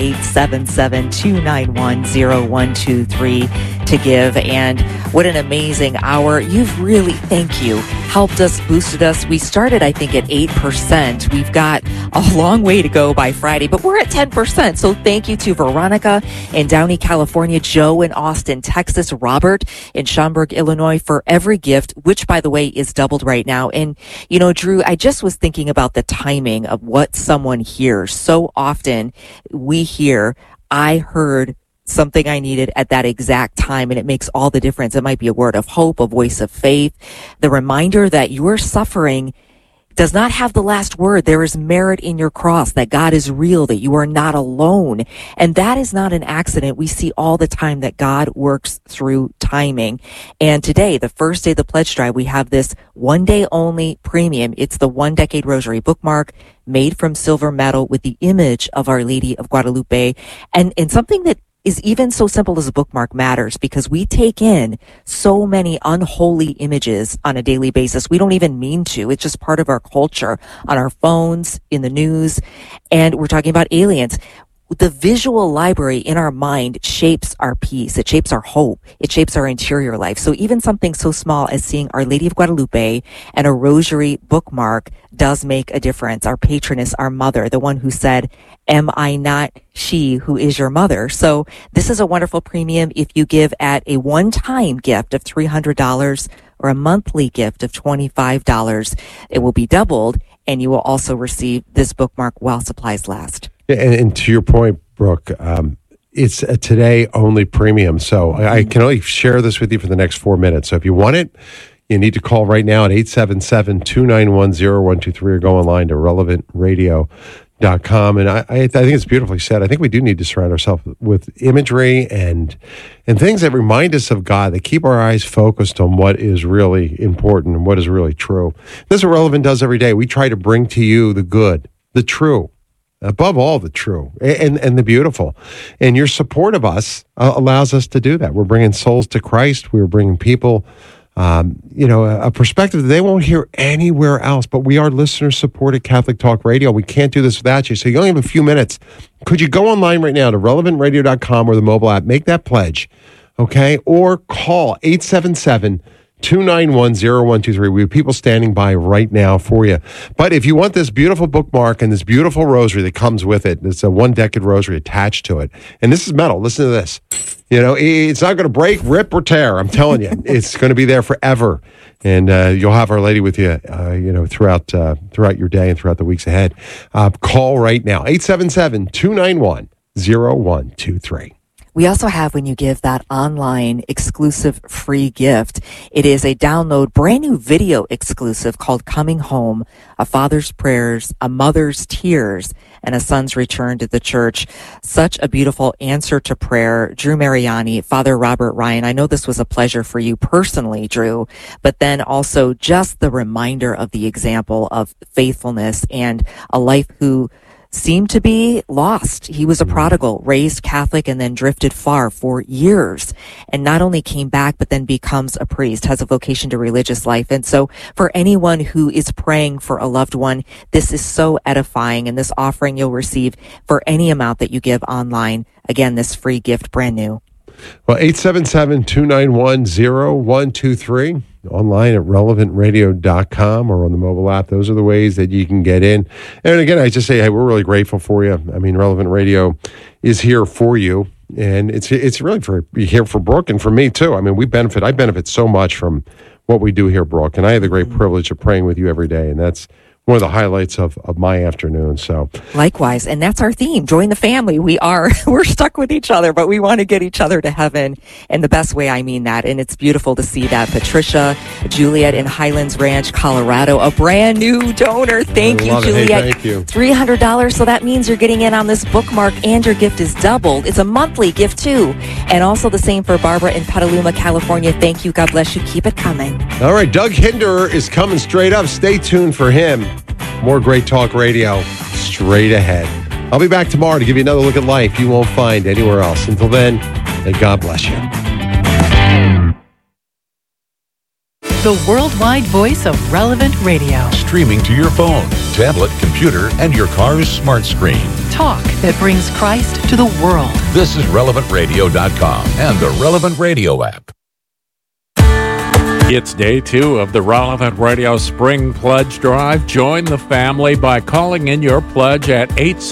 877-291-0123 to give. And what an amazing hour. You've really, thank you, helped us, boosted us. We started, I think, at 8%. We've got a long way to go by Friday, but we're at 10%. So thank you to Veronica in Downey, California, Joe in Austin, Texas, Robert in Schaumburg, Illinois, for every gift, which, by the way, is doubled right now. And, Drew, I just was thinking about the timing of what someone hears. So often we hear, I heard something I needed at that exact time, and it makes all the difference. It might be a word of hope, a voice of faith, the reminder that your suffering does not have the last word. There is merit in your cross, that God is real, that you are not alone. And that is not an accident. We see all the time that God works through timing. And today, the first day of the pledge drive, we have this one day only premium. It's the 1 Decade Rosary bookmark made from silver metal with the image of Our Lady of Guadalupe. And something that is even so simple as a bookmark matters, because we take in so many unholy images on a daily basis. We don't even mean to. It's just part of our culture, on our phones, in the news. And we're talking about aliens. The visual library in our mind shapes our peace. It shapes our hope. It shapes our interior life. So even something so small as seeing Our Lady of Guadalupe and a rosary bookmark does make a difference. Our patroness, our mother, the one who said, am I not she who is your mother? So this is a wonderful premium if you give at a one-time gift of $300 or a monthly gift of $25. It will be doubled, and you will also receive this bookmark while supplies last. Yeah, and to your point, Brooke, it's a today only premium. So I can only share this with you for the next 4 minutes. So if you want it, you need to call right now at 877-291-0123 or go online to relevantradio.com. And I think it's beautifully said. I think we do need to surround ourselves with imagery and things that remind us of God, that keep our eyes focused on what is really important and what is really true. This is what Relevant does every day. We try to bring to you the good, the true, above all the true, and the beautiful. And your support of us allows us to do that. We're bringing souls to Christ. We're bringing people a perspective that they won't hear anywhere else. But we are listener-supported Catholic Talk Radio. We can't do this without you. So you only have a few minutes. Could you go online right now to relevantradio.com or the mobile app, make that pledge, okay? Or call 877-291-0123. We have people standing by right now for you. But if you want this beautiful bookmark and this beautiful rosary that comes with it, it's a 1-decade rosary attached to it. And this is metal. Listen to this. It's not going to break, rip, or tear. I'm telling you, it's going to be there forever. And you'll have Our Lady with you, throughout your day and throughout the weeks ahead. Call right now, 877-291-0123. We also have, when you give that online exclusive free gift, it is a download, brand new video exclusive called Coming Home, A Father's Prayers, A Mother's Tears, and a Son's Return to the Church. Such a beautiful answer to prayer. Drew Mariani, Father Robert Ryan, I know this was a pleasure for you personally, Drew, but then also just the reminder of the example of faithfulness and a life who seemed to be lost. He was a prodigal, raised Catholic, and then drifted far for years, and not only came back, but then becomes a priest, has a vocation to religious life. And so for anyone who is praying for a loved one, this is so edifying, and this offering you'll receive for any amount that you give online. Again, this free gift, brand new. Well, 877-291-0123. Online at relevantradio.com or on the mobile app. Those are the ways that you can get in. And again, I just say, hey, we're really grateful for you. I mean, Relevant Radio is here for you. And it's really here for Brooke and for me, too. I mean, I benefit so much from what we do here, Brooke. And I have the great privilege of praying with you every day. And that's one of the highlights of my afternoon. So likewise, and that's our theme. Join the family. We're stuck with each other, but we want to get each other to heaven. And the best way I mean that. And it's beautiful to see that. Patricia, Juliet in Highlands Ranch, Colorado, a brand new donor. Thank you, Juliet. Hey, thank you. $300. So that means you're getting in on this bookmark and your gift is doubled. It's a monthly gift too. And also the same for Barbara in Petaluma, California. Thank you. God bless you. Keep it coming. All right. Doug Hinderer is coming straight up. Stay tuned for him. More great talk radio straight ahead. I'll be back tomorrow to give you another look at life you won't find anywhere else. Until then, may God bless you. The worldwide voice of Relevant Radio. Streaming to your phone, tablet, computer, and your car's smart screen. Talk that brings Christ to the world. This is relevantradio.com and the Relevant Radio app. It's day 2 of the Relevant Radio Spring Pledge Drive. Join the family by calling in your pledge at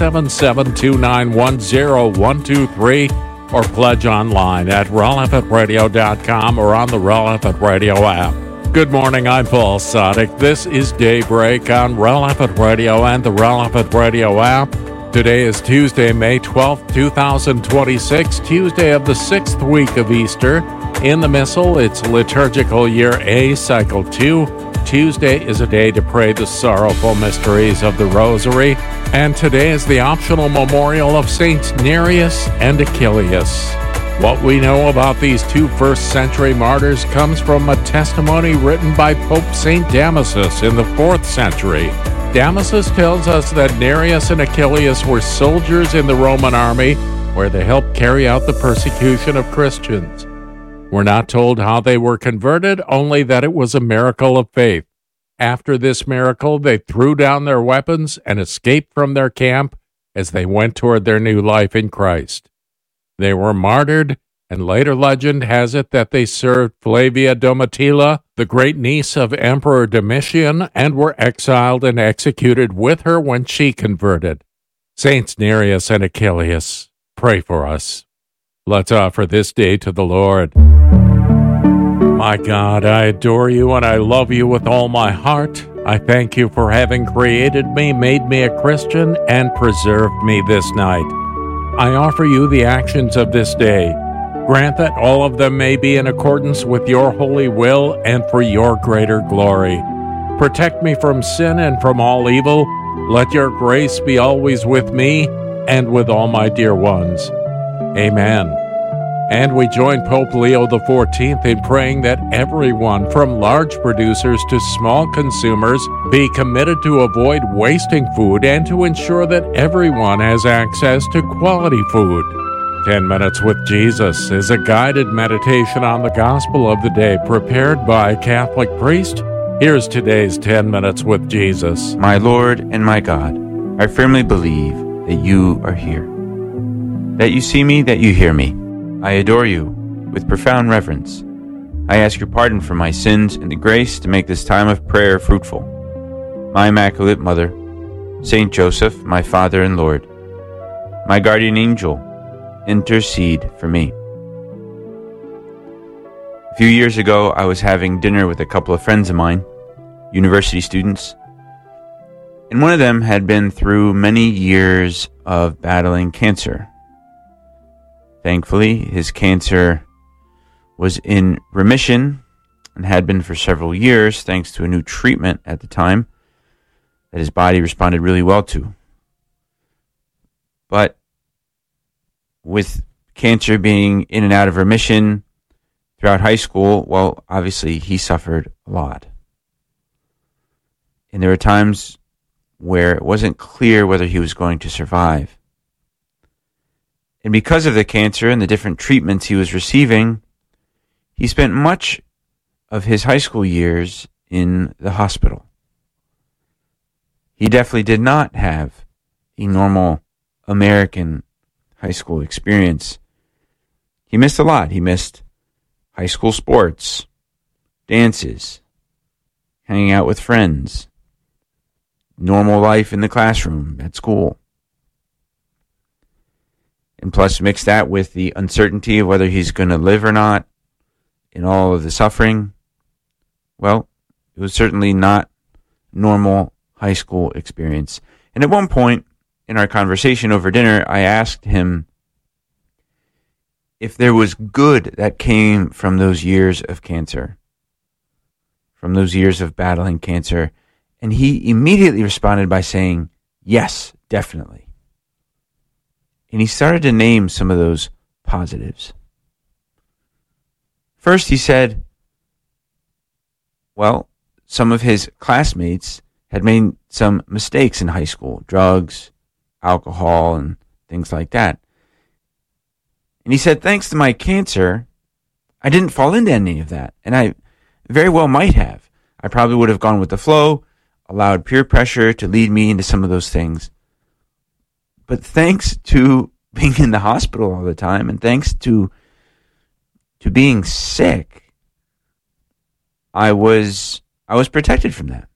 877-291-0123 or pledge online at relevantradio.com or on the Relevant Radio app. Good morning, I'm Paul Sadek. This is Daybreak on Relevant Radio and the Relevant Radio app. Today is Tuesday, May 12th, 2026, Tuesday of the 6th week of Easter. In the Missal, it's liturgical year A, cycle 2. Tuesday is a day to pray the sorrowful mysteries of the Rosary. And today is the optional memorial of Saints Nereus and Achilles. What we know about these two first-century martyrs comes from a testimony written by Pope St. Damasus in the 4th century. Damasus tells us that Nereus and Achilles were soldiers in the Roman army where they helped carry out the persecution of Christians. We're not told how they were converted, only that it was a miracle of faith. After this miracle, they threw down their weapons and escaped from their camp as they went toward their new life in Christ. They were martyred, and later legend has it that they served Flavia Domitilla, the great niece of Emperor Domitian, and were exiled and executed with her when she converted. Saints Nereus and Achilles, pray for us. Let's offer this day to the Lord. My God, I adore you and I love you with all my heart. I thank you for having created me, made me a Christian, and preserved me this night. I offer you the actions of this day. Grant that all of them may be in accordance with your holy will and for your greater glory. Protect me from sin and from all evil. Let your grace be always with me and with all my dear ones. Amen. And we join Pope Leo XIV in praying that everyone, from large producers to small consumers, be committed to avoid wasting food and to ensure that everyone has access to quality food. 10 Minutes with Jesus is a guided meditation on the gospel of the day prepared by a Catholic priest. Here's today's 10 Minutes with Jesus. My Lord and my God, I firmly believe that you are here, that you see me, that you hear me. I adore you with profound reverence. I ask your pardon for my sins and the grace to make this time of prayer fruitful. My Immaculate Mother, Saint Joseph, my Father and Lord, my guardian angel, intercede for me. A few years ago, I was having dinner with a couple of friends of mine, university students, and one of them had been through many years of battling cancer. Thankfully, his cancer was in remission and had been for several years thanks to a new treatment at the time that his body responded really well to. But with cancer being in and out of remission throughout high school, well, obviously he suffered a lot. And there were times where it wasn't clear whether he was going to survive. And because of the cancer and the different treatments he was receiving, he spent much of his high school years in the hospital. He definitely did not have a normal American high school experience. He missed a lot. He missed high school sports, dances, hanging out with friends, normal life in the classroom, at school. And plus, mix that with the uncertainty of whether he's going to live or not, and all of the suffering. Well, it was certainly not normal high school experience. And at one point in our conversation over dinner, I asked him if there was good that came from those years of cancer, from those years of battling cancer. And he immediately responded by saying, yes, definitely. And he started to name some of those positives. First, he said, well, some of his classmates had made some mistakes in high school, drugs, alcohol, and things like that. And he said, thanks to my cancer, I didn't fall into any of that. And I very well might have. I probably would have gone with the flow, allowed peer pressure to lead me into some of those things. But thanks to being in the hospital all the time, and thanks to being sick, I was protected from that.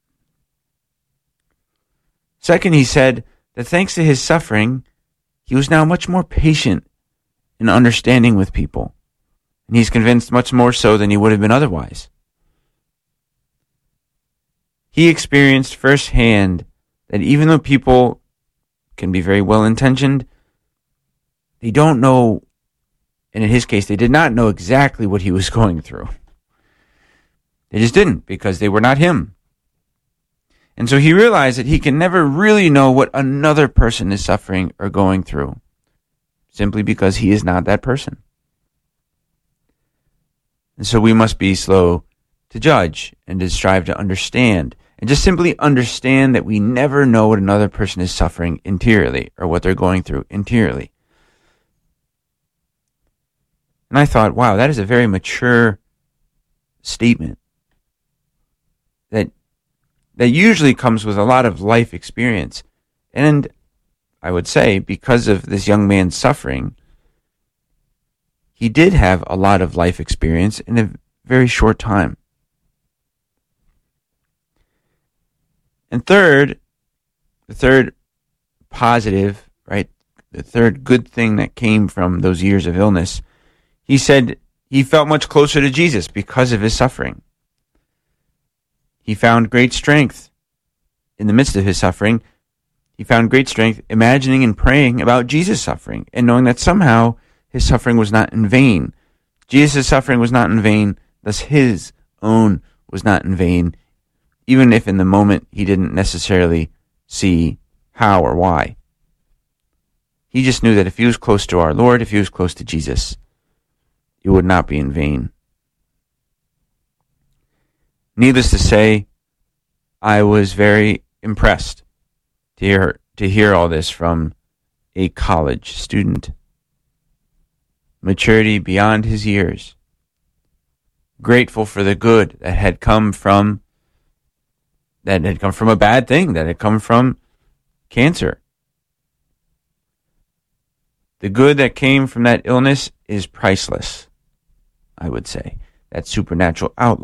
Second, he said that thanks to his suffering, he was now much more patient and understanding with people. And he's convinced much more so than he would have been otherwise. He experienced firsthand that even though people can be very well-intentioned, they don't know, and in his case, they did not know exactly what he was going through. They just didn't, because they were not him. And so he realized that he can never really know what another person is suffering or going through, simply because he is not that person. And so we must be slow to judge and to strive to understand, and just simply understand that we never know what another person is suffering interiorly or what they're going through interiorly. And I thought, wow, that is a very mature statement that usually comes with a lot of life experience. And I would say, because of this young man's suffering, he did have a lot of life experience in a very short time. And third, the third positive, right, the third good thing that came from those years of illness, he said he felt much closer to Jesus because of his suffering. He found great strength in the midst of his suffering. He found great strength imagining and praying about Jesus' suffering and knowing that somehow his suffering was not in vain, Jesus' suffering was not in vain, thus his own was not in vain, even if in the moment he didn't necessarily see how or why. He just knew that if he was close to our Lord, if he was close to Jesus, it would not be in vain. Needless to say, I was very impressed to hear all this from a college student. Maturity beyond his years. Grateful for the good that had come from a bad thing, that had come from cancer. The good that came from that illness is priceless, I would say. That supernatural outlook